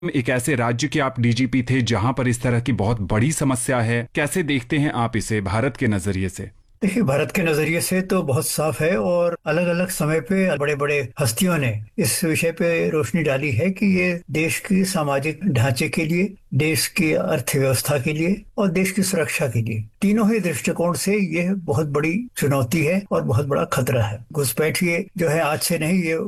एक ऐसे राज्य के आप डीजीपी थे जहां पर इस तरह की बहुत बड़ी समस्या है, कैसे देखते हैं आप इसे भारत के नजरिए से? देखिए, भारत के नजरिए से तो बहुत साफ है और अलग अलग समय पे बड़े बड़े हस्तियों ने इस विषय पे रोशनी डाली है कि ये देश की सामाजिक ढांचे के लिए, देश की अर्थव्यवस्था के लिए और देश की सुरक्षा के लिए, तीनों ही दृष्टिकोण से ये बहुत बड़ी चुनौती है और बहुत बड़ा खतरा है। घुसपैठ ये जो है आज से नहीं, ये